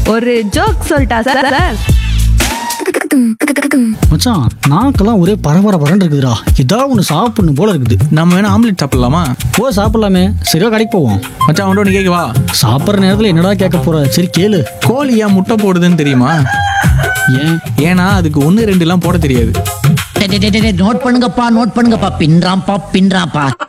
ஒரு ஜோக் சொல்லிட்டா sir sir? மச்சான் நாக்கெல்லாம் ஒரே பரபரன்னு இருக்குதுடா. ஏதாவது ஒன்று சாப்பிடணும் போல இருக்குது. நம்ம வேணா ஆம்லெட் சாப்பிடலாமா? ஓ சாப்பிடலாமே. சரியா கடைக்கு போவோம். மச்சான் ஒன்று கேட்கவா? சாப்பிட்ற நேரத்தில் என்னடா கேட்க போற? சரி கேளு. கோழி ஏன் முட்டை போடுதுன்னு தெரியுமா? ஏன்னா அதுக்கு 1 2 போட தெரியாது. நோட் பண்ணுங்கப்பா பின்றாம்பா.